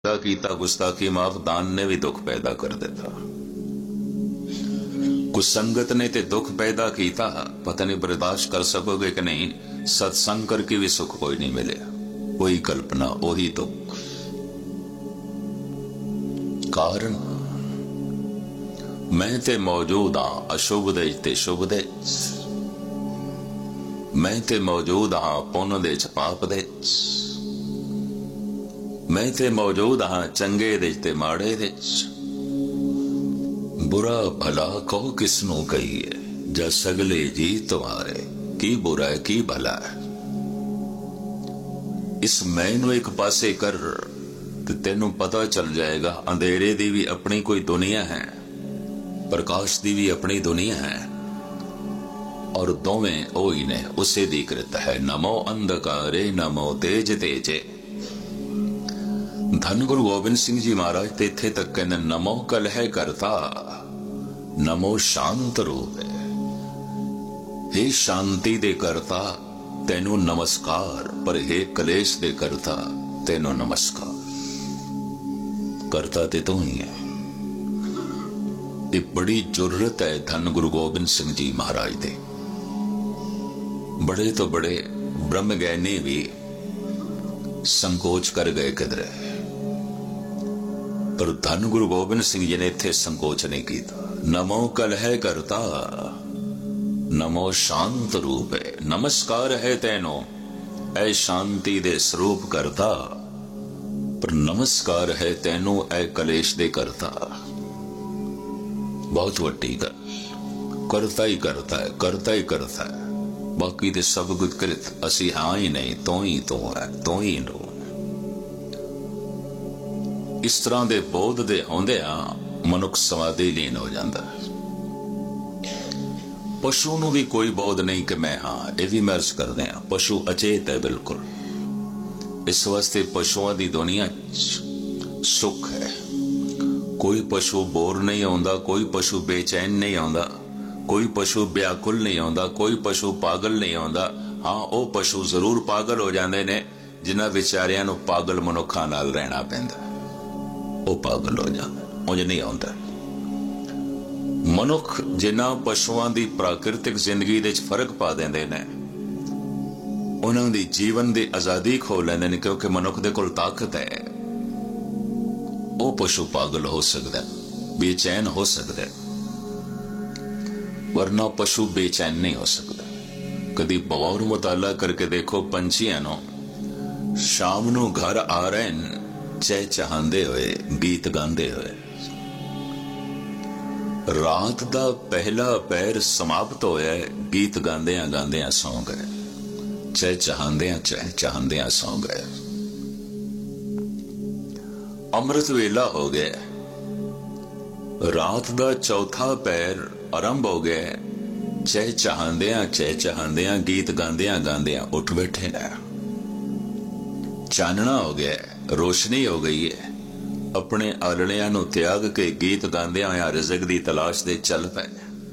कीता गुस्ताखी माफ, दान ने भी दुख पैदा कर देता। कुसंगत ने ते दुख पैदा कीता, पता नहीं बर्दाश्त कर सकोगे कि नहीं। सत्संग करके भी सुख कोई नहीं मिले, वही कल्पना वही दुख। कारण मैं ते मौजूद हाँ अशुभ दे ते शुभ दे, मैं ते मौजूद हाँ पुन दे पाप दे, मैं ते मौजूद हाँ चंगे दे ते माड़े दे। बुरा भला कहो किसनू कहिए, जा सगले जी तुम्हारे, की बुरा है की भला है। इस मैनू एक पासे कर ते तेनू पता चल जाएगा, अंधेरे दी भी अपनी कोई दुनिया है, प्रकाश दी भी अपनी दुनिया है, और दोवें ओही ने उसे दी कृत है। नमो अंधकारे नमो तेज तेजे। धन गुरु गोबिंद सिंह जी महाराज ते इत्थे तक कहने, नमो कलह करता नमो शांत रूप। हे शांति दे करता तेनू नमस्कार, पर हे कलेश दे करता तेनू नमस्कार। करता ते तू ही है। ये बड़ी जरूरत है धन गुरु गोबिंद सिंह जी महाराज दे। बड़े तो बड़े ब्रह्म ज्ञानी भी संकोच कर गए किधरे, पर धन गुरु गोबिंद सिंह जी ने इत्थे संकोच नहीं किया। नमो कलह करता नमो शांत रूप है। नमस्कार है तेनो ऐ शांति दे स्वरूप करता, पर नमस्कार है तेनू ऐ कलेश दे करता। बहुत वड्डी गल। करता ही करता है, करता ही करता है, बाकी दे सब कुछ कृत असी हाँ ही नहीं, तो ही तो है, तो ही नो। इस तरह दे बोध दे होंदिया मनुख समाधि लीन हो जाता है। पशु नू भी कोई बोध नहीं कि मैं हाँ, ये भी मर्ज करते हैं। पशु अचेत है बिल्कुल। इस वास्ते पशुओं की दुनिया सुख है। कोई पशु बोर नहीं होता, कोई पशु बेचैन नहीं होता, कोई पशु व्याकुल नहीं होता, कोई पशु पागल नहीं होता। हाँ, वो पशु जरूर पागल हो जाते ने जिन्हां बेचारियां नूं पागल मनुखां नाल रहना पैंदा, वो पागल हो जाता, उंज नहीं आउंदा। मनुख जिन्हां पशुआं दी प्राकृतिक जिंदगी दे च फर्क पा देंदे ने, उन्हां दी जीवन दी आजादी खो लैंदे ने, क्योंकि मनुख दे कोल ताकत है। वो पशु पागल हो सकता है, बेचैन हो सकता है, वरना पशु बेचैन नहीं हो सकता। कदी गौर मुताला करके देखो, पंछियां नूं शाम नूं घर आ रहे हैं चहचहांदे हुए, गीत गांदे हुए। रात दा पहला पैर समाप्त होया, गीत गांदियां गांदियां सौ गए, चहचहांदियां सौ गए। अमृत वेला हो गया, रात दा चौथा पैर आरंभ हो गया, चहचहांदियां गीत गांदियां गांदियां उठ बैठे ना। चानना हो गया, रोशनी हो गई है। अपने आलड़ियां नूं त्याग के गीत गांदियां होया रिज़क दी तलाश दे चल पे।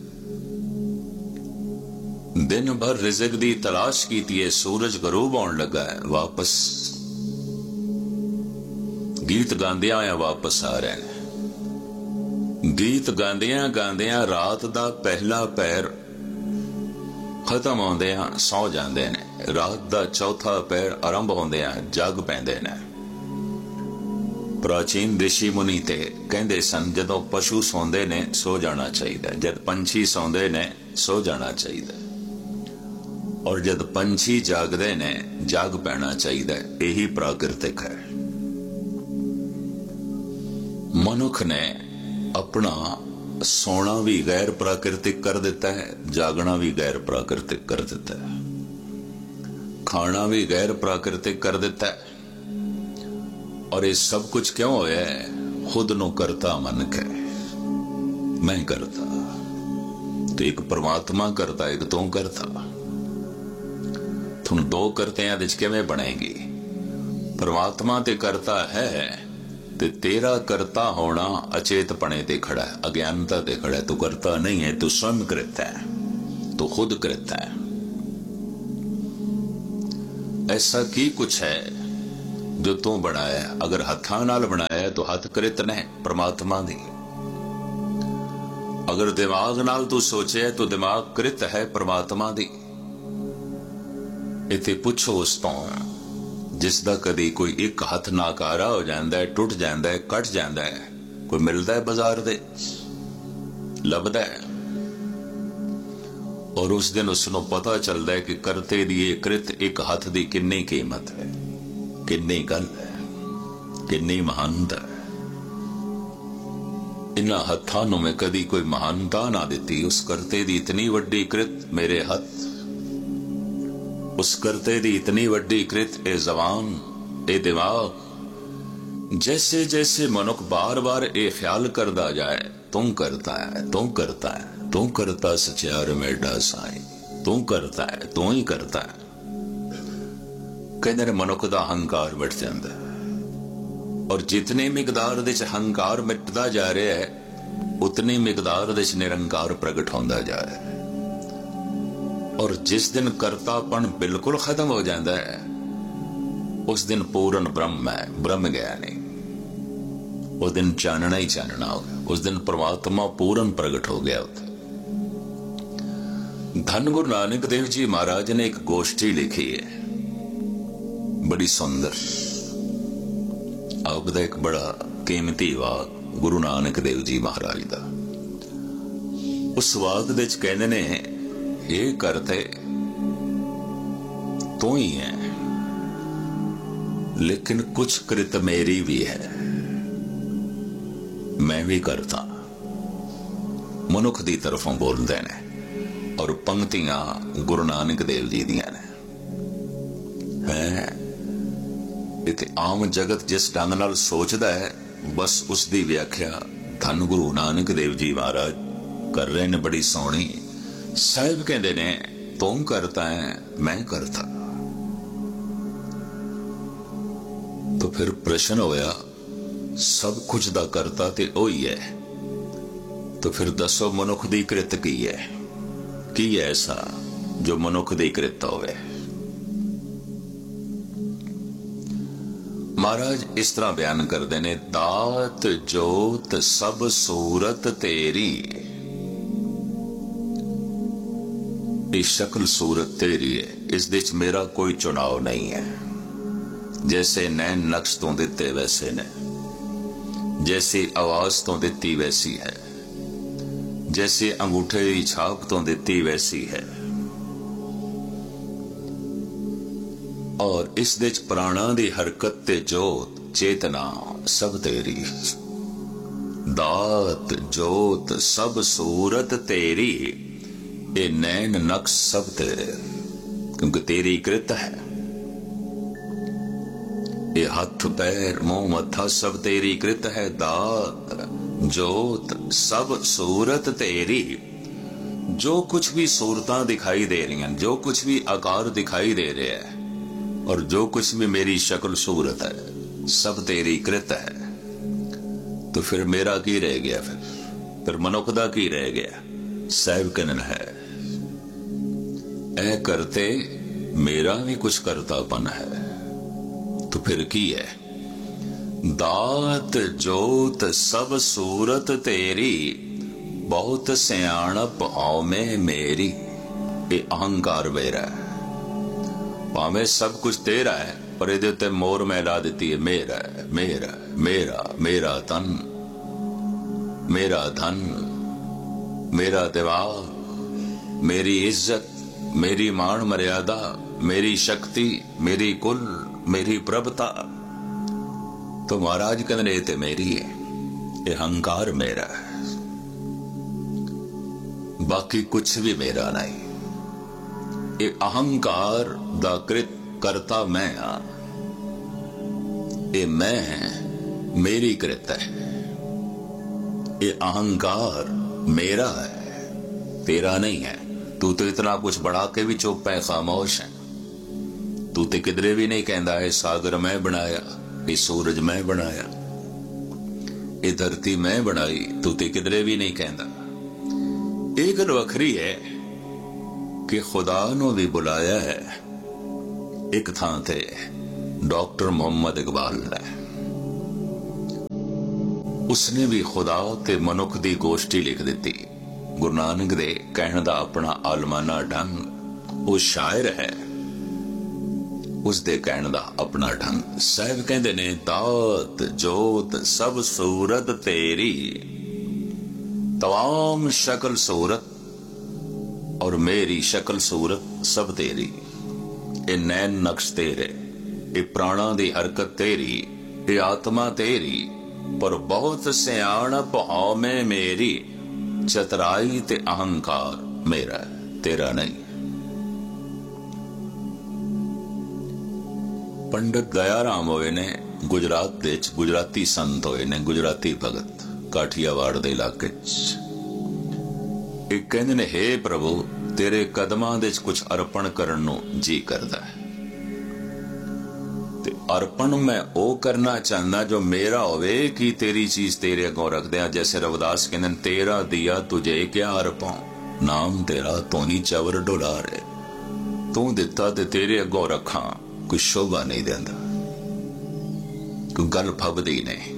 दिन भर रिज़क दी तलाश कीती है, सूरज गरूब होने लगा है, वापस गीत गांदियां होया वापस आ रहे हैं। गीत गांदियां गांदियां रात दा पहला पैर खत्म होंदियां सौ जांदे ने, रात दा चौथा पैर आरंभ होंदियां जाग पैंदे ने। प्राचीन ऋषि मुनि ते कहंदे सन, जदों पशु सौंदे ने सो जाना चाहिए, जद पंछी सौंदे ने सो जाना चाहिए, और जद पंछी जागदे ने जाग पैना चाहिए। यही प्राकृतिक है। मनुख ने अपना सोना भी गैर प्राकृतिक कर देता है, जागना भी गैर प्राकृतिक कर देता है, खाना भी गैर प्राकृतिक कर देता है। और ये सब कुछ क्यों होया है? खुद नु करता मन के, मैं करता तो एक परमात्मा करता, एक तू करता। तुम दो करते हैं किवें बनेगी? परमात्मा ते करता है ते तेरा करता होना अचेतपने ते खड़ा है, अज्ञानता ते खड़ा है। तू करता नहीं है, तू स्वयं करता है, तू खुद करता है। ऐसा की कुछ है जो तू बनाया। अगर हत्थां नाल बनाया तो हथ कृत ने परमात्मा दी। अगर दिमाग नाल तू सोचे तो दिमाग कृत है परमात्मा दी। इत्थे पुछो उस तो जिसदा कदी कोई एक हथ नाकारा हो जाता है, टुट जाता है, कट जाता है, कोई मिलता है बाजार दे, लभदा है, और उस दिन उसनों पता चलता है कि करते दी कृत एक हथ दी किन्नी कीमत है, किन्नी गल है, किन्नी महानता है। इन्हां हत्थां नूं मैं कदी कोई महानता ना दिती। उस करते दी इतनी वड्डी कृत मेरे हथ, उस करते दी इतनी वड्डी कृत ए जबान, ए दिमाग। जैसे जैसे मनुख बार बार ए ख्याल करता जाए, तू करता है, तू करता है, तू करता सचियार मेडा साई, तू करता है, तू ही करता है, कहते ने मनुख दा हंकार मिट जाता है। और जितनी मिकदार दे हंकार मिटदा जा रहा है, उतनी मिकदार दे निरंकार प्रगट होंदा जा रहा है। और जिस दिन करतापन बिल्कुल खत्म हो जाता है, उस दिन पूर्ण ब्रह्म है, ब्रह्म गया नहीं। उस दिन चानना ही चानना हो गया, उस दिन परमात्मा पूर्ण प्रगट हो गया। धन गुरु नानक देव जी महाराज ने एक गोष्ठी लिखी है, बड़ी सुंदर। आपका एक बड़ा कीमती वाक गुरु नानक देव जी महाराज दा। उस वाक दे कहने ने, ये करते तू ही है, लेकिन कुछ कृत मेरी भी है, मैं भी करता। मनुख दी तरफों बोलते ने, और पंक्तियां गुरु नानक देव जी दियां ने। इत्थे आम जगत जिस ढंग नाल सोचदा है, बस उसकी व्याख्या धन गुरु नानक देव जी महाराज कर रहे ने, बड़ी सोहनी। साहिब कहते ने, तू करता है, मैं करता। तो फिर प्रश्न होया, सब कुछ दा करता ते ओही है, तो फिर दसो मनुख दी कृत की है? की है ऐसा जो मनुख दी कृत होवे? महाराज इस तरह बयान करते ने, दात जोत सब सूरत तेरी, ये शक्ल सूरत तेरी है, इस दिच मेरा कोई चुनाव नहीं है। जैसे नैन नक्श तो दिते वैसे ने, जैसी आवाज तो दिती वैसी है, जैसे अंगूठे की छाप तो दिती वैसी है। और इस दिच प्राणा दी हरकत ते जोत चेतना सब तेरी। दात जोत सब सूरत तेरी, ये नैन नक्श सब तेरे, क्योंकि तेरी कृत है। ये हाथ पैर मुंह मत्था सब तेरी कृत है। दात जोत सब सूरत तेरी, जो कुछ भी सूरतां दिखाई दे रही हैं, जो कुछ भी आकार दिखाई दे रहे हैं, और जो कुछ भी मेरी शक्ल सूरत है, सब तेरी कृत है। तो फिर मेरा की रह गया? फिर मनुख दा की रह गया? साहिब कहन है, ऐ करते मेरा भी कुछ करतापन है। तो फिर की है? दात जोत सब सूरत तेरी, बहुत सियाणप औमे मेरी। ये अहंकार मेरा है। भावे सब कुछ तेरा है, पर ये उत्ते मोर मैला दी है, मेरा है, मेरा मेरा मेरा तन, मेरा धन, मेरा दिमाग, मेरी इज्जत, मेरी मान मर्यादा, मेरी शक्ति, मेरी कुल, मेरी प्रभुता। तो महाराज कहते ये तो मेरी है, ये अहंकार मेरा है, बाकी कुछ भी मेरा नहीं। ये अहंकार दा कृत करता मैं हाँ, ये मैं मेरी कृत है। ये अहंकार मेरा है, तेरा नहीं है। तू तो इतना कुछ बढ़ा के भी चुप है, खामोश है। तू तो किधरे भी नहीं कहता है सागर मैं बनाया, ये सूरज मैं बनाया, ये धरती मैं बनाई। तू तो किधरे भी नहीं कहता। एक गल वखरी है कि खुदा नु भी बुलाया है एक थां ते, डॉक्टर मुहम्मद इकबाल है। उसने भी खुदा ते मनुख दी गोष्ठी लिख दी। गुरु नानक दे कहण दा अपना आलमाना ढंग, वो शायर है, उसदे कहण दा अपना ढंग। साहिब कहंदे ने दात जोत सब सूरत तेरी, तमाम शक्ल सूरत और मेरी शक्ल सूरत सब तेरी। ए नैन नक्श तेरे, ए प्राणा दी हरकत तेरी, ए आत्मा तेरी, पर बहुत सियाणप हौमे मेरी, चतराई ते अहंकार मेरा तेरा नहीं। पंडित दयाराम होए ने गुजरात दे च गुजराती संत होए ने, गुजराती भगत काठियावाड़ दे इलाके च। एक कहंदे ने हे प्रभु तेरे कदमां दे च कुछ अर्पण करन नूं जी करदा है, ते अर्पण मैं ओ करना चाहना जो मेरा होवे कि तेरी चीज तेरे अगों रख दिया। जैसे रविदास कहंदे तेरा दिया तुझे क्या अर्पां, नाम तेरा तू ही चवर डोला रे, तू दिता ते तेरे अगों रखा, कोई शोभा नहीं देंदा, कोई गल फबदी नहीं।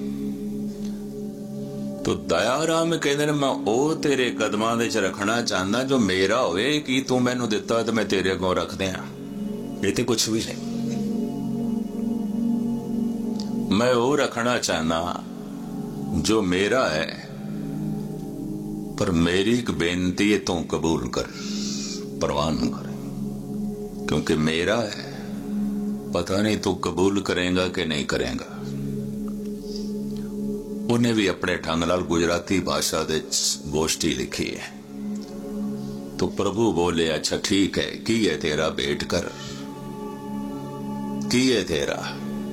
तो दयाराम कहते ने मैं ओ तेरे कदमां दे च रखना चाहना जो मेरा होवे कि तू मैनू दिता तो मैं तेरे अगों रख दिया। ये तो कुछ भी नहीं, मैं वो रखना चाहना जो मेरा है, पर मेरी एक बेनती है तू कबूल कर, परवान कर, क्योंकि मेरा है, पता नहीं तू कबूल करेगा कि नहीं करेगा। उन्हें भी अपने ढंग नाल गुजराती भाषा दे गोष्ठी लिखी है। तो प्रभु बोले अच्छा ठीक है, की है तेरा भेंट कर, की है तेरा।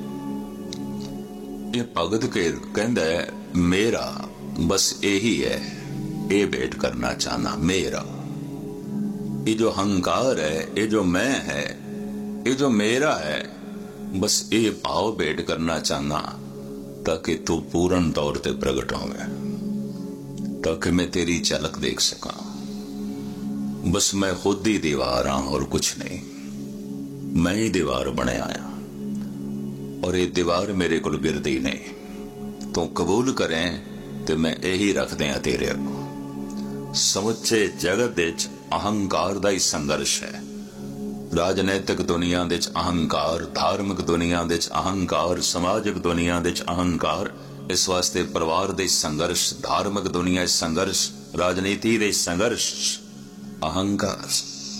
ये भगत के कहंदा है मेरा बस यही है, ये भेंट करना चाहना मेरा। ये जो अहंकार है, ये जो मैं है, ये जो मेरा है, बस ये भाव भेंट करना चाहना ताकि तू पूर्ण तौर ते प्रगट होवे, ताकि मैं तेरी झलक देख सका। बस मैं खुद ही दीवार हाँ और कुछ नहीं, मैं ही दीवार बने आया और ये दीवार मेरे को गिरदी नहीं। तू कबूल करें तो मैं यही रख दिया तेरे अगों। समुचे जगत विच अहंकार दा ही संघर्ष है। राजनैतिक दुनिया दे च अहंकार, धार्मिक दुनिया दे च अहंकार, समाजिक दुनिया दे च अहंकार। इस वास्ते परिवार दे संघर्ष, धार्मिक दुनिया संघर्ष, राजनीति दे संघर्ष, अहंकार।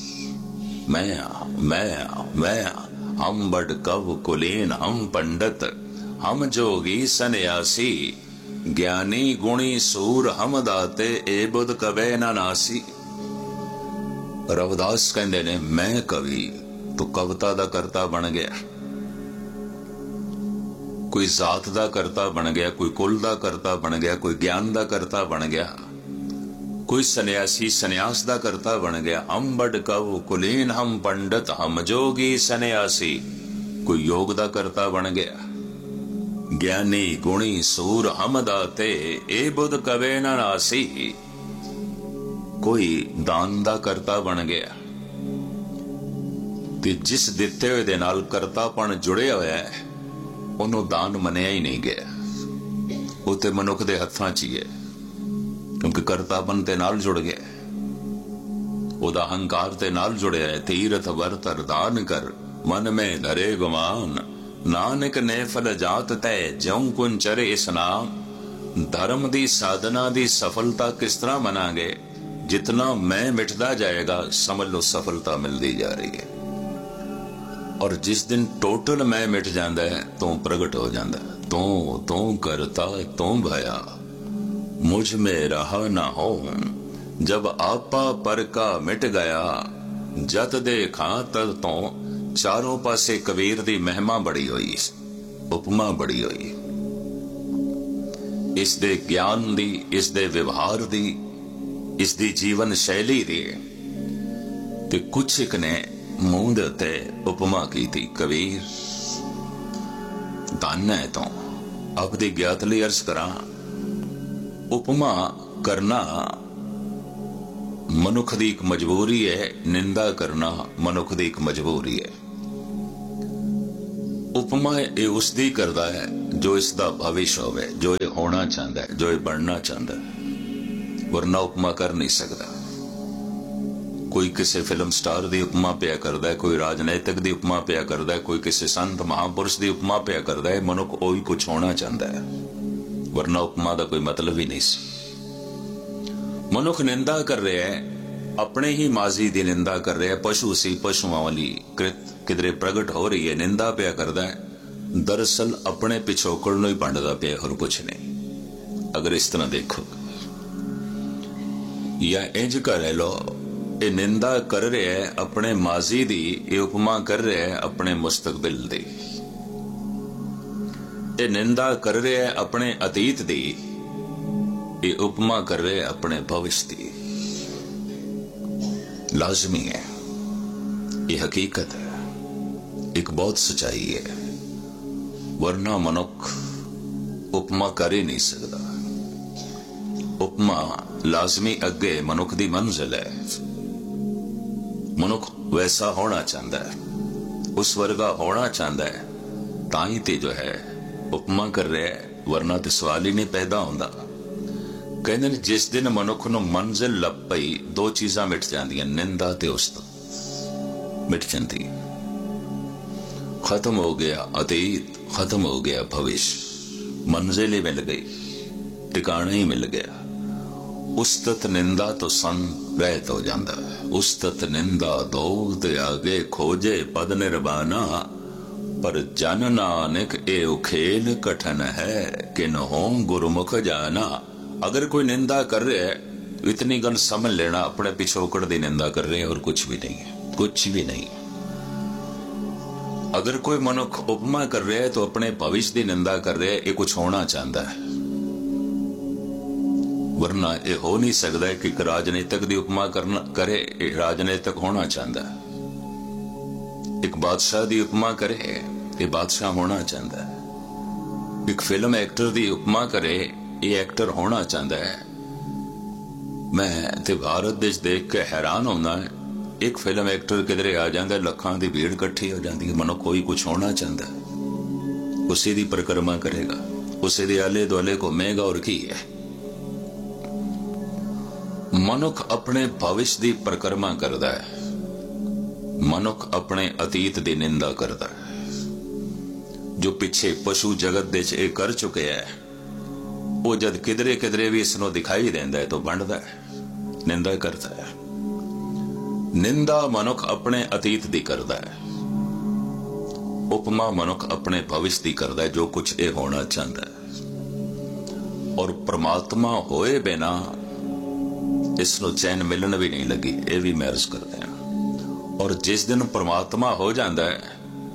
मैं हम बड़ कव कुलीन, हम पंडित, हम जोगी सन्यासी, ज्ञानी गुणी सूर हम दाते, ए बुध कबे ना नासी। रविदास कहंदे ने मैं कवि, तो कविता दा करता बन गया, कोई जात दा करता बन गया, कोई कुल दा करता बन गया, कोई ज्ञान दा करता बन गया, कोई सन्यासी सन्यास दा करता बन गया। हम बड़ कव कुलीन, हम पंडित, हम जोगी सन्यासी, कोई योग दा करता बन गया। ज्ञानी गुणी सूर हम दाते, ए बुध कवे ना नासी, कोई दान दा करता बन गया। ते जिस दिते हुए दे नाल करतापन जुड़े होया है, उन्हों दान मनिया ही नहीं गया। वो ते मनुख दे हत्थां च ही है, क्योंकि करतापन ते नाल जुड़ गया, ओदा अहंकार ते नाल जुड़िया है। तीरथ वर्त अरदान कर, मन में धरे गुमान, नानक ने फल जात तय, ज्यों कुन चरे स्नान। धर्म दी साधना दी सफलता किस तरह मनांगे, जितना मैं मिटता जाएगा समझ लो सफलता मिलती जा रही है। और जिस दिन टोटल मैं मिट जाता है तो प्रगट हो जाता है। तो करता तो भया, मुझ में रहा ना हो, जब आपा पर का मिट गया, जत देखा तद तो। चारों पासे कबीर दी महिमा बड़ी हुई, उपमा बड़ी हुई, इस दे ज्ञान दी, इस दे व्यवहार दी, इस दी जीवन शैली दी। ते कुछ एक ने मुंह दे उत्ते उपमा की थी, कबीर धन है तो आपदी ज्ञात लई अर्ज करा। उपमा करना मनुख दी एक मजबूरी है, निंदा करना मनुख दी एक मजबूरी है। उपमा ये उसदी करता है जो इसका भविष्य होवे, जो ये होना चाहता है, जो ये बनना चाहता है, वरना उपमा कर नहीं सकता। कोई किसी फिल्म स्टार की उपमा पिया करता है, कोई राजनीतिक की उपमा पिया करता है, कोई किसी संत महापुरुष की उपमा पिया करता है। मनुख वही कुछ होना चाहता है, वरना उपमा का कोई मतलब ही नहीं सी। मनुख निंदा कर रहा है, अपने ही माजी की निंदा कर रहा है। पशु सी, पशुओं वाली कृत किधरे प्रगट हो रही है, निंदा पिया करता है। दरअसल अपने पिछोकड़ ही भंडदा पिया, और कुछ नहीं। अगर इस तरह देखो या इंज कर लो, ये निंदा कर रहे है अपने माजी दी, ये उपमा कर रहे है अपने मुस्तकबिल दी। ये निंदा कर रहे है अपने अतीत दी, ये उपमा कर रहे है अपने भविष्य दी। लाजमी है, ये हकीकत है, एक बहुत सच्चाई है, वरना मनुख उपमा कर ही नहीं सकता। उपमा लाजमी अगे मनुख दी मंजिल है। मनुख वैसा होना चाहता है, उस वर्गा होना चाहता है, ताई ते जो है उपमा कर रहा है, वरना तो सवाल ही नहीं पैदा होता। कहते जिस दिन मनुख नूं मंजिल लभ पई, दो चीज़ां मिट जांदियां, निंदा ते उस्तत मिट जाती। खत्म हो गया अतीत, खत्म हो गया भविष्य, मंजिल ही मिल गई, ठिकाना ही मिल गया। उस्तत निंदा तो सन रहत हो जाता है। उस्तत निंदा दोग दे आगे खोजे पद निर्वाणा, पर जन नानक ए खेल कठन है, किन हो गुरुमुख जाना। अगर कोई निंदा कर रहे है, इतनी गल समझ लेना, अपने पिछोकड़ की निंदा कर रहे हैं और कुछ भी नहीं है, कुछ भी नहीं। अगर कोई मनुख उपमा कर रहा है तो अपने भविष्य की निंदा कर रहा है, ये कुछ होना चाहता है, वरना ये हो नहीं सकता है कि राजनीतिक की उपमा करना करे, राजनीतिक होना चाहता है। एक बादशाह की उपमा करे, ये बादशाह होना चाहता है। एक फिल्म एक्टर की उपमा करे, ये एक्टर होना चाहता है। मैं ते भारत देश देख के हैरान होना है, एक फिल्म एक्टर किधरे आ जाता है, लखां की भीड़ इकट्ठी हो जाती है। मनुख कोई कुछ होना चाहता है, उसी की परिक्रमा करेगा, उसी के आले दुआले घूमेगा, और की है। मनुख अपने भविष्य की परिक्रमा करता है, मनुख अपने अतीत की निंदा करता है। जो पिछे पशु जगत दे कर चुके है, वो जद किधरे किधरे भी इसनों दिखाई देता है तो बंडदा है, निंदा करता है। निंदा मनुख अपने अतीत दी करता है, उपमा मनुख अपने भविष्य दी करता है, जो कुछ ये होना चाहता है। और परमात्मा होए बिना इसनों चैन मिलन भी नहीं लगी, ये भी महर्ज करते हैं। और जिस दिन परमात्मा हो जाता है,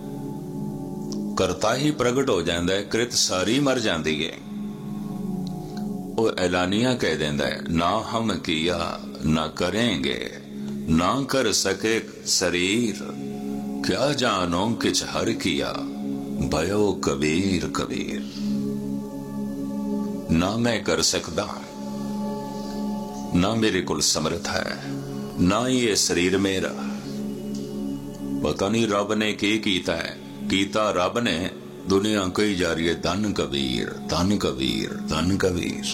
करता ही प्रगट हो जाता है, कृत सारी मर जाती है, वो ऐलानिया कह देता है, ना हम किया ना करेंगे, ना कर सके शरीर, क्या जानो किछ हर किया, भयो कबीर कबीर। ना मैं कर सकता, ना मेरे को समर्थ है, ना ये शरीर मेरा। पता नहीं रब ने की कीता है, कीता रब ने, दुनिया कही जा रही है धन कबीर, धन कबीर, धन कबीर।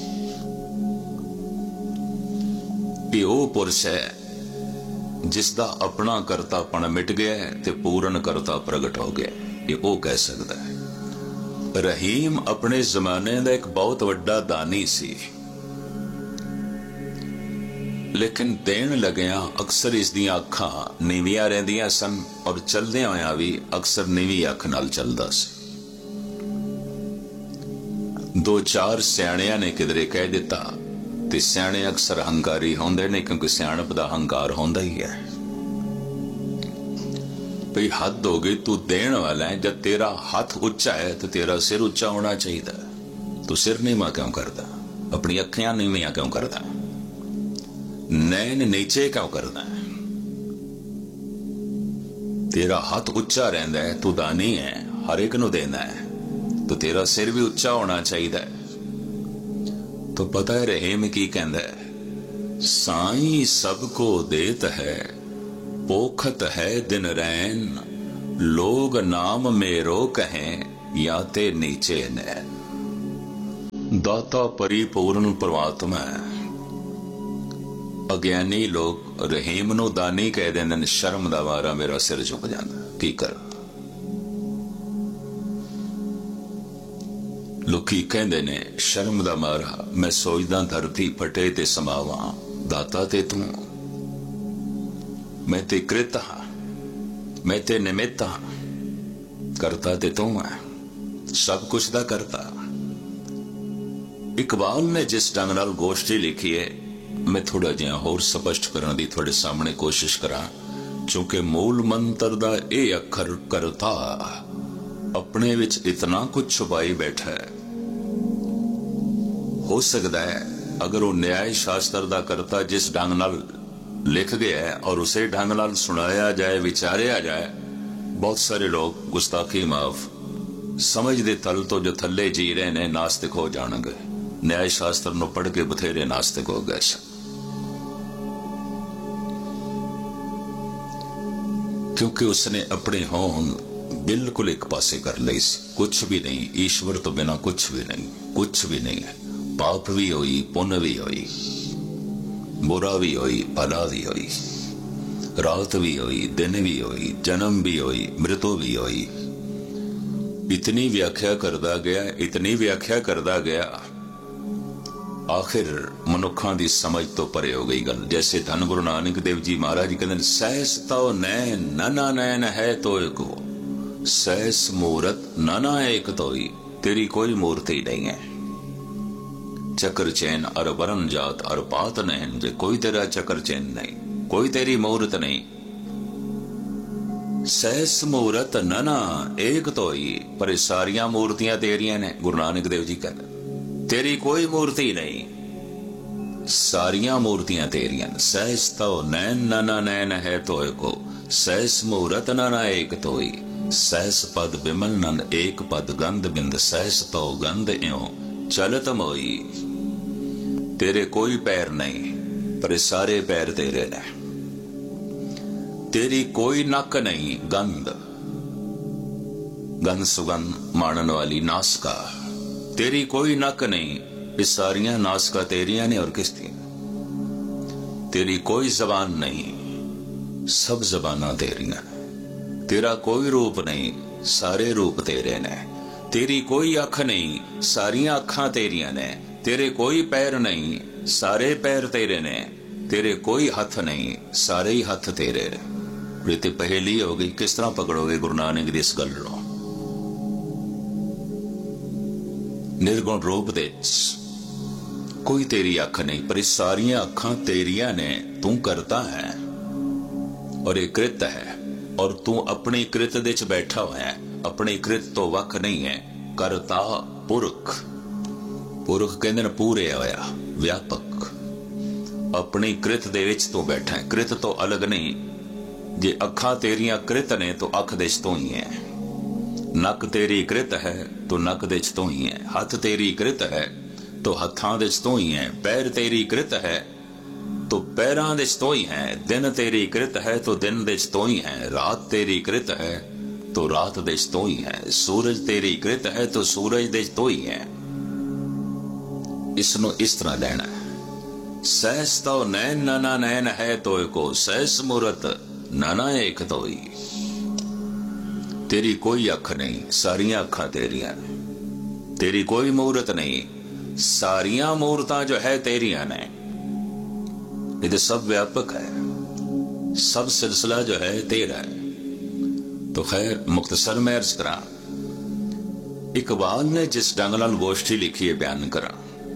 ये वो पुरुष है जिसका अपना करतापन मिट गया है ते पूर्ण करता प्रगट हो गया, ये वो कह सकता है। रहीम अपने जमाने का एक बहुत बड़ा दानी सी, लेकिन देन लग्या अक्सर इसदियां अखां नीवियां रहिंदियां सन, और चलदे होया भी अक्सर नीवी अख नाल चलदा सी। दो चार सियाणियां ने किधरे कह दिता, ते सियाणे अक्सर हंकारी होंदे ने, क्योंकि सियाणप दा हंकार होंदा ही है। भाई हद हो गई, तू देण वाला है, जब तेरा हाथ उच्चा है तो तेरा सिर उच्चा होना चाहिए। तू सिर नीवा क्यों करता, अपनी अखियां नीवियां क्यों करता, नैन नीचे क्यों करना है? तेरा हाथ उच्चा रहता है, तू दानी है, हर एक नू देना है, तो तेरा सिर भी उच्चा होना चाहिए। तो पता है रहीम की कहंदा है, साईं सबको देत है, पोखत है दिन रैन, लोग नाम मेरो कहें या ते नीचे नैन। दाता परिपूर्ण परमात्मा है। अज्ञानी लोग रहीम नूं दानी कह देंदे ने, शर्म दा मारा मेरा सिर झुक जांदा। की कर लोकी कहंदे ने शर्म दा मारा मैं सोचदा धरती फटे ते समावा, दाता ते तू, मैं ते कृत हां, मैं ते निमित्त हां, करता ते तू है, सब कुछ दा करता। इकबाल ने जिस ढंग नाल गोष्ठी लिखी है, मैं थोड़ा जिहा होर स्पष्ट करने दी थोड़े सामने कोशिश करा, क्योंकि मूल मंत्र दा ये अखर करता अपने विच इतना कुछ छुपाई बैठा है। हो सकता है अगर वो न्याय शास्त्र दा करता जिस ढंग नाल लिख गया है और उसे ढंग नाल सुनाया जाए, विचारिया जाए, बहुत सारे लोग गुस्ताखी माफ समझ दे तल तो जो थले जी रहे ने नास्तिक हो जाणगे। न्याय शास्त्र नूं पढ़ के बथेरे नास्तिक हो गए। क्योंकि उसने अपने होंद बिल्कुल एक पासे कर ली। कुछ भी नहीं, ईश्वर तो बिना कुछ भी नहीं, कुछ भी नहीं है। पाप भी होई, पुण्य भी होई, बुरा भी होई, भला भी होई, रात भी होई, दिन भी होई, जन्म भी होई, मृत्यु भी होई। इतनी व्याख्या करदा गया, इतनी व्याख्या करदा गया, आखिर मनुखा की समझ तो परे हो गई गल। जैसे धन गुरु नानक देव जी महाराज कहते सहस तो नैन नाना नैन है तो को, सहस मूरत नाना एक तो ही, तेरी कोई मूर्ति नहीं है। चक्र चैन अर वरण जात अर पात नैन, जे कोई तेरा चक्र चैन नहीं, कोई तेरी मूर्त नहीं। सहस मूरत नाना एक तो ही, पर सारिया मूर्तियां तेरिया ने। गुरु नानक देव जी कहते तेरी कोई मूर्ति नहीं, सारिया मूर्तियां तेरिया। सहस तो नैन नाना नैन है तो को, सहस मूरत नाना एक तो ही, सहस पद विमल नंद एक पद गंध बिंद, सहस तो गंध इं चलत मोई। तेरे कोई पैर नहीं, पर सारे पैर तेरे ने। तेरी कोई नक नहीं, गंध गंध सुगंध माणन वाली नासका। तेरी कोई नक नहीं, ये सारियां नासका तेरिया ने और किसकी। तेरी कोई जबान नहीं, सब जबाना तेरिया। तेरा कोई रूप नहीं, सारे रूप तेरे ने। तेरी कोई अख नहीं, सारियां अखां तेरिया ने। तेरे कोई पैर नहीं, सारे पैर तेरे ने। तेरे कोई हथ नहीं, सारे ही हथ तेरे ने। प्रीति पहेली हो गई, किस तरह पकड़ोगे गुरु नानक दी इस गल नूं। निर्गुण रूप दे कोई तेरी अख नहीं, पर इस सारियां अखां तेरिया ने। तू करता है और ये कृत है, और तू अपनी कृत दे च बैठा हुआ है, अपनी कृत तो वख नहीं है। करता पुरख, पुरख कहंदे ने पूरे होया, व्यापक। अपनी कृत दे विच तू बैठा है, कृत तो अलग नहीं। जे अखां तेरियां कृत ने तो अख दे च तू ही है। नक तेरी कृत है तो नक दे च तू ही है। हथ तेरी कृत है तो हथां दे च तू ही है। पैर तेरी कृत है तो पैरां दे च तू ही है। दिन तेरी कृत है तो दिन दे च तू ही है। रात तेरी कृत है तो रात दे च तू ही है। सूरज तेरी कृत है तो सूरज दे च तू ही है। इसनों इस तरह लेना है। सहस तो नैन नाना नैन है तो को, सहस मूरत नाना एक तो ही। तेरी कोई अख नहीं, सारियां अखां तेरिया ने। तेरी कोई मूरत नहीं, सारियां मूर्तां जो है तेरिया ने। ये सब व्यापक है, सब सिलसिला जो है तेरा है। तो खैर मुख्तसर में अर्ज करा, इकबाल ने जिस ढंग नाल गोष्ठी लिखी है बयान करा।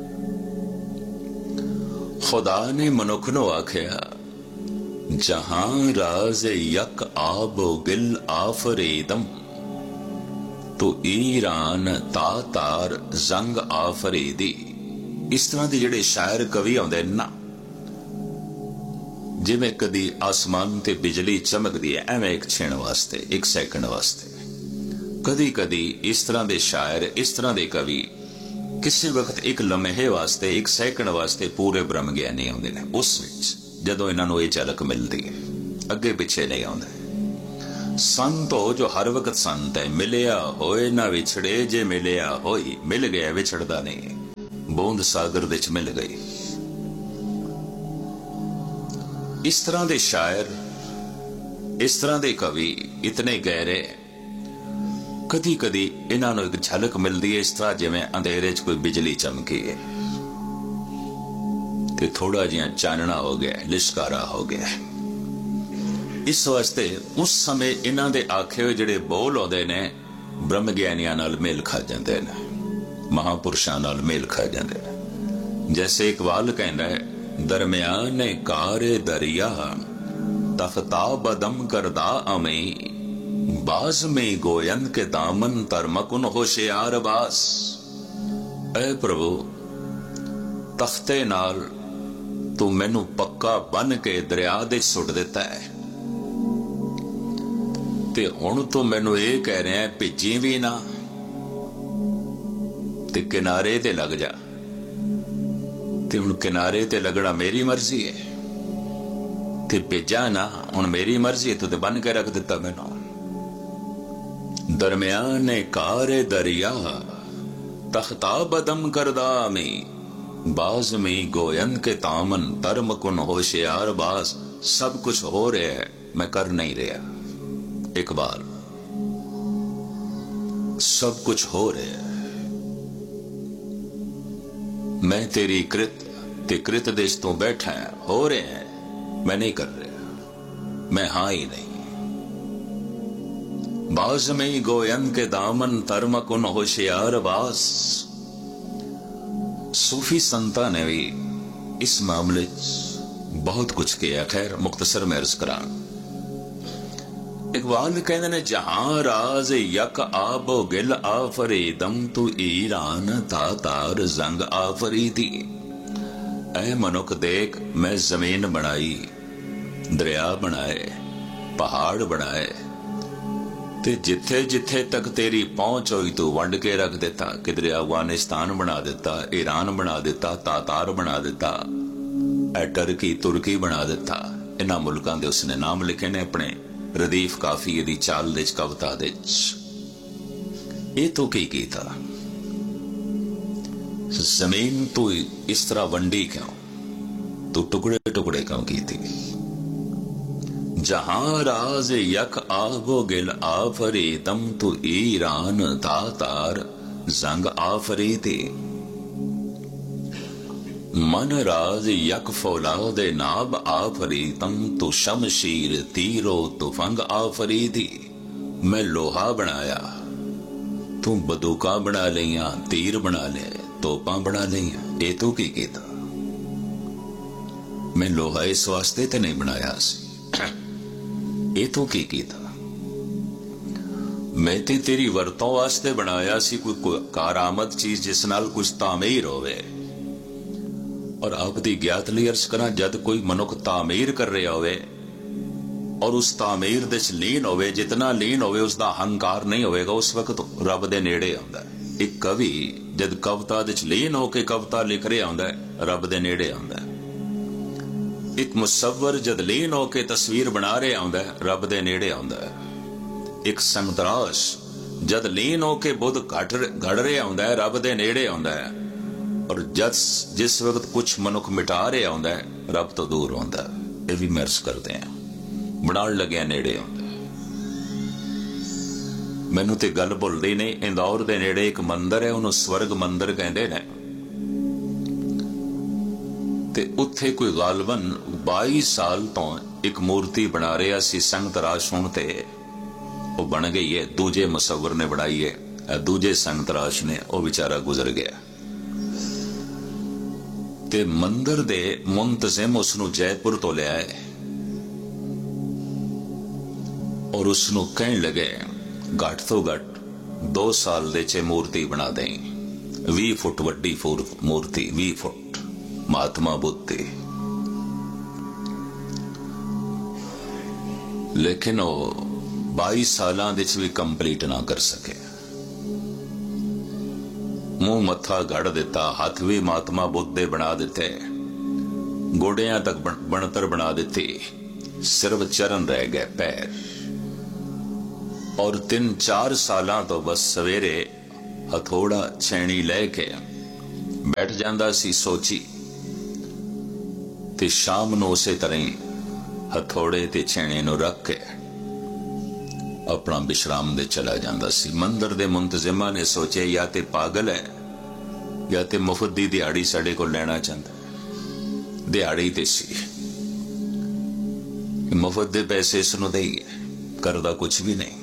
खुदा ने मनुख नूं आख्या, जहां राज यक आबो गिल आफरीदम, तो ईरान तातार जंग आफरीदी। इस तरह के जिहड़े शायर कवि आउंदे ना, जिवें कदी आसमान ते बिजली चमकदी है, एवें एक क्षण वास्ते, एक सैकंड वास्ते। कदी कदी इस तरह के शायर, इस तरह के कवि किसी वक्त एक लम्हे वास्ते, एक सैकंड वास्ते पूरे ब्रह्म ज्ञानी आउंदे ने। उस विच जदों इन्हां नूं इह झलक मिलदी है, अगे पिछे नहीं आउंदे। संत हो जो हर वक्त संत है, मिलिया होए ना विछड़े, जे मिलिया होई मिल गया विछड़दा नहीं, बूंद सागर विच मिल गई। इस तरह के शायर, इस तरह के कवि इतने गहरे, कदी कदी इन्हां नूं एक झलक मिलती है इस तरह जिवें अंधेरे च कोई बिजली चमकी है ते थोड़ा जिहा चानना हो गया, लिशकारा हो गया। इस वास्ते उस समय इन्हां दे आखे हुए जिहड़े बोल आउंदे ने ब्रह्म ज्ञानियां नाल मेल खा जांदे ने, महापुरुषां नाल मेल खा जांदे ने। जैसे इकबाल कहंदा है, दरम्याने कारे दरिया तख्ता बदम करदा अमी, बाज में गोयन के दामन तरमकुन होशियार बास। ऐ प्रभु तख्ते नाल तू मैनू पक्का बन के दरिया दे सुट दिता है, ते हुण तू मैनू ये कह रहा है भिजी भी ना ते किनारे ते लग जा। ते हुण किनारे ते लगना मेरी मर्जी है, ते भेजा ना हुण मेरी मर्जी है, तू ते बन के रख दिता मैनू। दरम्याने कारे दरिया तख्ता बदम करदा में, बाज में गोयन के तामन तरमकुन होशियार बास। सब कुछ हो रहा है, मैं कर नहीं रहा। इकबाल, सब कुछ हो रहा है, मैं तेरी कृत ते कृत देश तो बैठा है, हो रहे हैं, मैं नहीं कर रहा, मैं हाँ ही नहीं। बाज में गोयन के दामन तरमकुन होशियार बास। सूफी संतां ने भी इस मामले बहुत कुछ किया। खैर मुख्तसर में अर्ज करा। इकबाल कहते ने, जहां राज यक आबो गिल आफरीदम, तू ईरान तातार जंग आफरीदी। ऐ मनुख देख, मैं जमीन बनाई, दरिया बनाए, पहाड़ बनाए, ते जिथे जिथे तक तेरी पहुंच हुई तू वंड के रख देता। किधरे अफगानिस्तान बना देता, ईरान बना देता, तातार बना देता, टर्की तुर्की बना देता। इन्हां मुल्कां दे उसने नाम लिखे ने अपने रदीफ काफिए दी चाल दे कविता दे। ये तो की कीता? जमीन तू इस तरह वंडी क्यों? तू टुकड़े टुकड़े क्यों की थी? जहां राज यक आबो गिल आफरीदम, तू ईरान तातार जंग आफरीदी। मन राज यक फौलाद नाब आफरीदम, तू शमशीर तीरो तुफंग आफरीदी। मैं लोहा बनाया, तू बंदूका बना लिया, तीर बना ले, तोपा बना लिया। ये तू की कीता? मैं लोहा इस वास्ते ते नहीं बनाया सी, ये तो की कीता? मैं ते तेरी वरतों वास्ते बनाया सी, कोई कारामद चीज जिस नाल कुछ तामीर होवे। और आप दी ज्ञात लई अर्ज करा, जद कोई मनुख तामीर कर रहा होवे और उस तामीर दे लीन होवे, जितना लीन होवे उसका अहंकार नहीं होवेगा, उस वक्त रब दे नेड़े आउंदा है। एक कवि जद कविता दे लीन होके कविता लिख रहा आउंदा है, रब दे नेड़े आउंदा है। एक मुसव्वर जद लीन होके तस्वीर बना रहे आउंदा है, रब दे नेड़े आउंदा है। एक संतराश जद लीन होके बुद्ध घड़ रहे आउंदा है, रब दे नेड़े आउंदा है। और जिस वक्त कुछ मनुख मिटा रहे आउंदा है, रब तो दूर आउंदा है। ये भी महर्स करते हैं, बनाण लगे नेड़े आउंदा है। मैनू ते गल भुलदी नहीं, इंदौर दे नेड़े एक मंदिर है, उन्होंने स्वर्ग मंदिर कहते हैं। ते उत्थे कोई गालबन 22 साल तो एक मूर्ति बना रहा सी। संगत राश होने ते वो बन गई है, दूजे मुसव्वर ने बनाई है, दूजे संगत राश ने, वो बेचारा गुजर गया। ते मंदिर दे मुंतजिम उसनू जयपुर तो ले आए और उसनू कहने लगे, घट तो घट 2 साल दे चे मूर्ति बना दें। 20 फुट वड्डी मूर्ति, 20 फुट महात्मा बुद्ध। लेकिन वो 22 सालां दे भी कंप्लीट ना कर सके। मुंह मत्था गड़ दिता, हाथ भी महात्मा बुद्ध दे बना दिते, गोडियां तक बनतर बना दिती, सिर्फ चरण रह गए, पैर। और 3-4 सालां तो बस सवेरे हथौड़ा छैणी लैके बैठ जांदा सी सोची, ते शाम नूं उसे तरह ही हथौड़े ते छैणे नूं रख के अपना विश्राम दे चला जांदा सी। मंदिर दे मुंतजिमा ने सोचे या ते पागल है या ते मुफ्त दी दिहाड़ी साडे को लेना चाहता। दिहाड़ी ते सी, मुफ्त दे पैसे इसनूं देईए, करदा कुछ भी नहीं।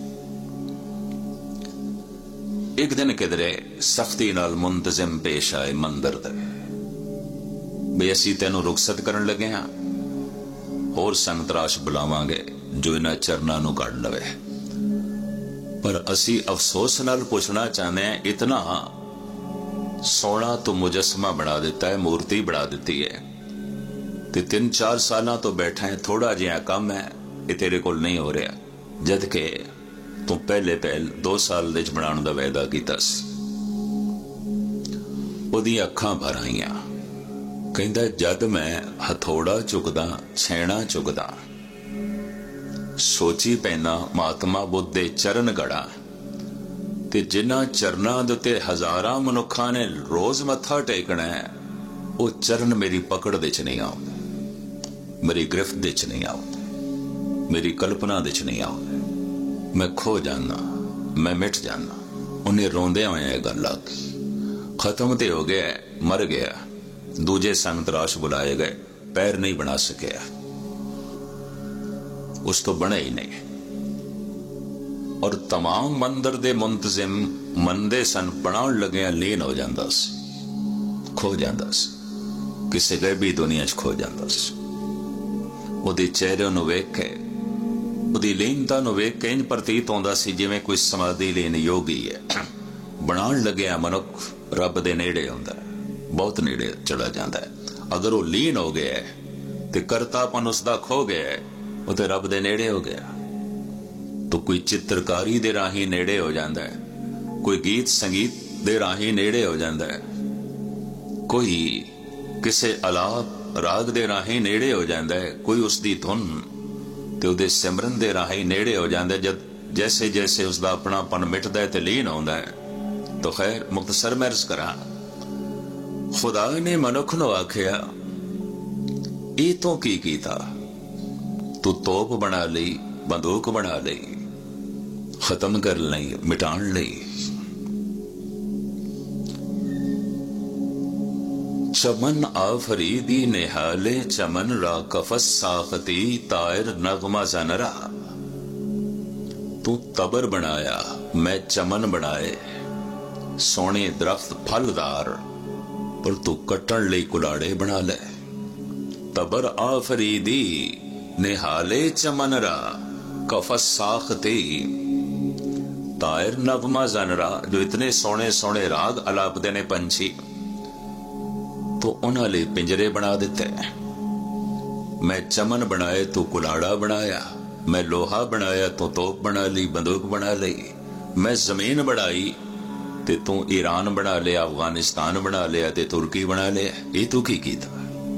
एक दिन किधरे सख्ती नाल मुंतजिम पेश आए मंदिर दे, भी असी तेनों रुखसत करन लगे हाँ, होर संगतराश बुलावांगे जो इन्हां चरनां नूं कढ लवे। पर असी अफसोस नाल पुछना चाहते हैं, इतना सोना तो मुजस्मा बना दिता है, मूर्ति बना दी है, ते 3-4 सालां तो बैठा है, थोड़ा जिहा कम है, ये तेरे कोल नहीं हो रहा, जदकि तू पहले 2 साल दे बनाने दा वायदा कीता सी। ओदी अखां भर आईयां, कहंदा जद मैं हथौड़ा चुकदा, छैणा चुकदा, सोची पैना महात्मा बुद्ध दे चरण गड़ा, ते जिन्हां चरनां दे उत्ते हजारां मनुखां ने रोज मत्था टेकना है, वो चरण मेरी पकड़ दे च नहीं आउंदे, मेरी गिरफ्त दे च नहीं आउंदे, मेरी कल्पना दे च नहीं आउंदे। मैं खो जाना, मैं मिट जाना। उन्हें रोंदे हुए गल आखी, खत्म ते हो गया, मर गया। दूजे संगतराश बुलाए गए, पैर नहीं बना सकिया, उस तो बने ही नहीं। और तमाम मंदिर दे मुंतजिम मंदे सन, बनाउण लगे लीन हो जांदा सी, खो जांदा सी, किसी गैबी दुनिया च खो जांदा सी। उहदे चेहरे नूं वेख के, उहदी लीनता नूं वेख के इंज प्रतीत होंदा सी जिवें कोई समाधि लीन योगी है। बनाउण लग्या मनुख रब दे नेड़े हुंदा है, बहुत नेड़े चला जाता है। अगर वो लीन हो गया है तो करतापन उसका खो गया है, वो तो रब दे नेड़े हो गया। तो कोई चित्रकारी दे राही नेड़े हो जाता है, कोई गीत संगीत दे राही नेड़े हो जाता है, कोई किसे अलाप राग दे राही नेड़े हो जाता है, कोई उसकी धुन ते उहदे सिमरन दे राही नेड़े हो जाता है। जब जैसे जैसे उसका अपनापन मिटदा है ते लीन होंदा है। तो खैर मुख्तसर मैं अर्ज करा, खुदा ने मनुख नूं आखिया, ये तो की कीता, तू तोप बना लई, बंदूक बना लई, खत्म कर लई, मिटाण लई। चमन आफरीदी निहाले चमन रा कफस साखती तायर नगमा जनरा। तू तबर बनाया, मैं चमन बनाए, सोने दरख्त फलदार, पर तू कट्टण लई कुलाड़े बना ले। तबर आफरीदी निहाले चमन रा कफस साखती तायर नगमा जनरा। जो इतने सोने सोने राग अलापदे ने पंछी, तो उन्हां लई पिंजरे बना दिते। मैं चमन बनाए तू कुलाड़ा बनाया, मैं लोहा बनाया तू तोप बना ली, बंदूक बना ली। मैं जमीन बनाई ते तू ईरान बना लिया, अफगानिस्तान बना लिया ते तुर्की बना लिया। ये तू की कीता?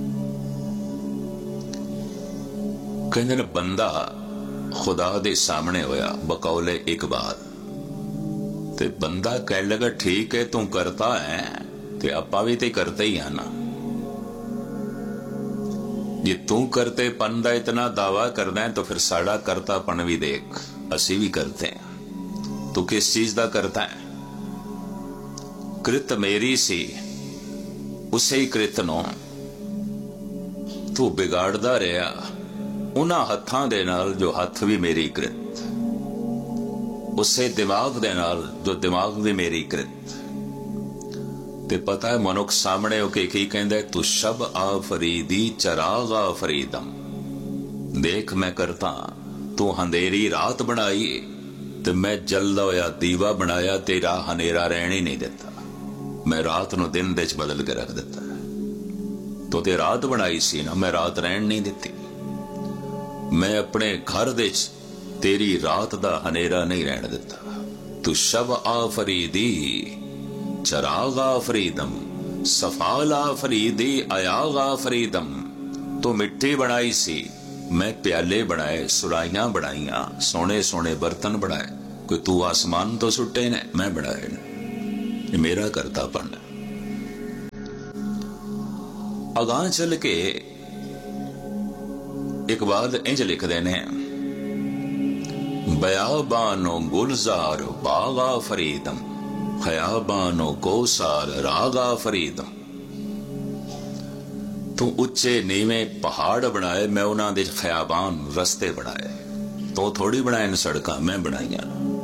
कहंदे ने बंदा खुदा दे सामने होया बकौले इकबाल, ते बंदा कह लगा ठीक है तू करता है ते आपां भी ते करते ही है ना। जे तू करतेपन का इतना दावा करना है तो फिर साड़ा करतापन भी देख, असी भी करते हैं। तू किस चीज का करता है? कृत मेरी सी, उसे ही कृत नो तू बिगाड़दा रहा उन्हां हत्थां दे नाल जो हथ भी मेरी कृत, उसे दिमाग दे नाल जो दिमाग भी मेरी कृत। ते पता है मनुख सामने होके की कहंदा है, तू शब आफरीदी चराग आफरीदम। देख मैं करता, तू अंधेरी रात बनाई ते मैं जलदा होया दीवा बनाया, तेरा हनेरा रहन ही नहीं देता। मैं रात नूं दिन दे च बदल के रख दिता। तो ते रात बनाई सी ना, मैं रात रहन नहीं दिती। मैं अपने घर दे च तेरी रात दा हनेरा नहीं रहन दिता। तू शब आफरीदी चराग आफरीदम, सफाल आफरीदी अयाग आफरीदम। तो मिट्टी बनाई सी, मैं प्याले बनाए, सुराइयां बनाइया, सोने सोने बर्तन बनाए। कोई तू आसमान तो सुट्टे ने, मैं बनाए ने, ये मेरा करतापन है। अगां चल के इकबाल इंज लिखते ने, बयाबानो गुलजार बागा फरीदम, खयाबानो कोसार रागा फरीदम। तू उच्चे नीवे पहाड़ बनाए, मैं उन्हां दे खयाबान रस्ते बनाए। तो थोड़ी बनाए सड़कां, मैं बनाइया।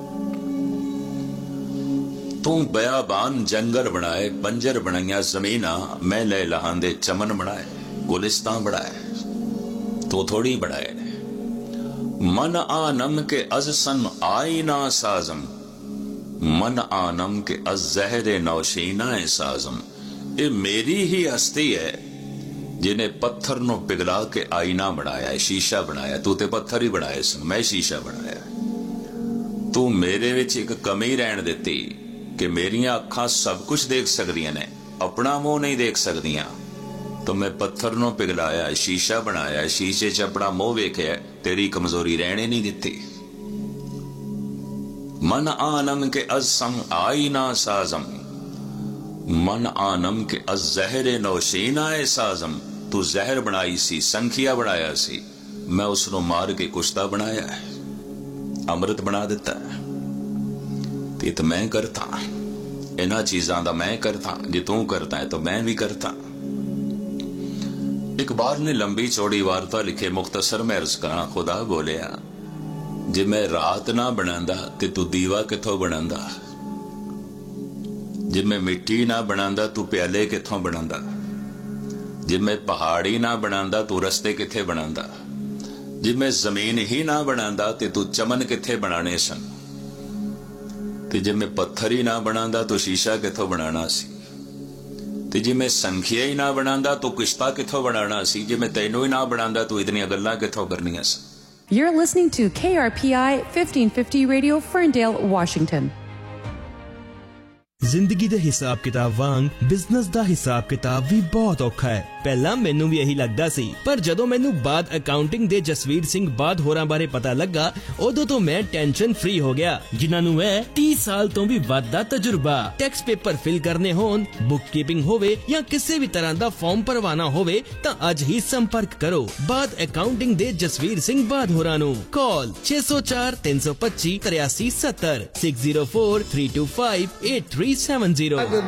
तू बयाबान जंगल बनाए, बंजर बनाइया जमीना, मैं ले लहांदे चमन बनाए, गुलिस्तां बनाए। तो थोड़ी बनाए। मन आनम के अज सन आईना साजम, मन आनम के अज जहरे नौशीना साजम। ये मेरी ही हस्ती है जिन्हें पत्थर नो पिघला के आईना बनाया है, शीशा बनाया। तू ते पत्थर ही बनाए सन, मैं शीशा बनाया। तू मेरे विच एक कमी रहन दिती कि मेरिया अखां सब कुछ देख सकदियां ने, अपना मुंह नहीं देख सकदियां। तो मैं पत्थर नो पिघलाया, शीशा बनाया, शीशे च अपना मुंह वेख्या, तेरी कमजोरी रहने नहीं दिती। मन आनम के अज संग आईना साजम, मन आनम के अज जहरे नौशीना साजम। तू जहर बनाई सी, संखिया बनाया सी, मैं उसनों मार के कुश्ता बनाया है, अमृत बना दिता है। ते तो मैं करता, इन्हां चीजां दा मैं करता। जे तू करता है तो मैं भी करता। इकबाल ने लंबी चौड़ी वार्ता लिखे, मुख्तसर में अर्ज करा। खुदा बोलिया, जे मैं रात ना बनांदा ते तू दीवा किथों बनांदा, जे मैं मिट्टी ना बनांदा तू प्याले किथों बनांदा, जे मैं पहाड़ी ना बनांदा तू रस्ते किथे बनांदा, जे मैं जमीन ही ना बनांदा ते तू चमन किथे बनाने सन, ते जे मैं पत्थर ही ना बनांदा तो शीशा किथों बनाना सी, ते जे मैं संखिया ही ना बनांदा तो किश्ता किथों बनाना सी, जे मैं तैनू ही ना बनांदा तो इतनी गल्लां किथों करनियां सी। You're listening to KRPI 1550 Radio, Ferndale, Washington. जिंदगी दे हिसाब किताब वांग बिजनेस दा हिसाब किताब भी बहुत औखा है। पहला मैनू भी यही लगदा सी, पर जदों मैनू बाद अकाउंटिंग दे जसवीर सिंह बाद होरां बारे पता लगा, उदों तो मैं टेंशन फ्री हो गया। जिन्हां नू है 30 साल तो भी वध दा तजुर्बा, टैक्स पेपर फिल करने होन, बुक कीपिंग होवे या किसी भी तरह दा फॉर्म भरवाना होवे तां अज ही संपर्क करो बाद अकाउंटिंग दे जसवीर सिंह बाद होरां नू। कॉल 604 325 83 70 604 325 8370।